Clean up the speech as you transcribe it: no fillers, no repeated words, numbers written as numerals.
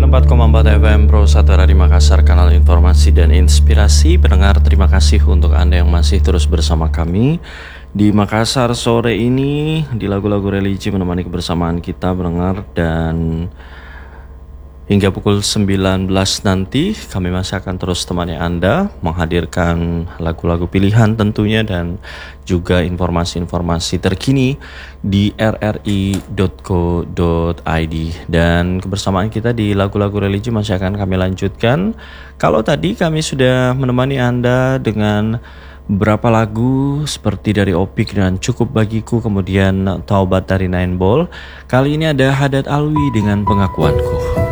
94,4 FM Pro 1 Radio Makassar, kanal informasi dan inspirasi. Pendengar, terima kasih untuk Anda yang masih terus bersama kami di Makassar sore ini, di lagu-lagu religi menemani kebersamaan kita pendengar. Dan hingga pukul 19 nanti kami masih akan terus temani Anda, menghadirkan lagu-lagu pilihan tentunya, dan juga informasi-informasi terkini di rri.co.id. Dan kebersamaan kita di lagu-lagu religi masih akan kami lanjutkan. Kalau tadi kami sudah menemani Anda dengan beberapa lagu seperti dari Opik dan Cukup Bagiku, kemudian Taubat dari Nine Ball. Kali ini ada Haddad Alwi dengan Pengakuanku.